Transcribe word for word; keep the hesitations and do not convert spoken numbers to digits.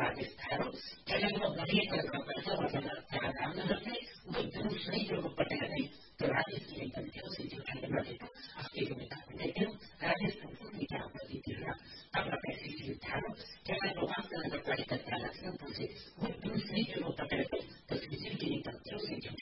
Rajasthan, kaya naman nakita ka pa sa mga talagang natin, magdulog sa iyo magpatagay, Rajasthan Sinitan Diyos, hindi ka naman ito, ang pinumitahan na ito, Rajasthan Sinitan Diyos, ang napasisilitan, kaya naman na nagpalitan talas ng pusi, magdulog sa iyo magpatagay, tapos sinitan Diyos, hindi